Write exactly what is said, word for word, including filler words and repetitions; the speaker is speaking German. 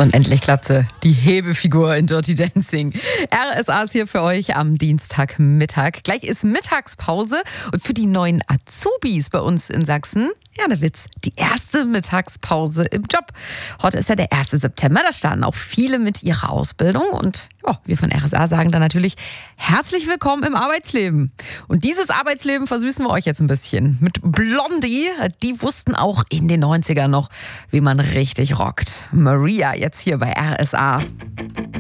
Und endlich klappte die Hebefigur in Dirty Dancing. R S A ist hier für euch am Dienstagmittag. Gleich ist Mittagspause und für die neuen Azubis bei uns in Sachsen, ja, der Witz, die erste Mittagspause im Job. Heute ist ja der erste September, da starten auch viele mit ihrer Ausbildung und ja, wir von R S A sagen dann natürlich herzlich willkommen im Arbeitsleben. Und dieses Arbeitsleben versüßen wir euch jetzt ein bisschen mit Blondie. Die wussten auch in den neunzigern noch, wie man richtig rockt. Maria jetzt hier bei R S A.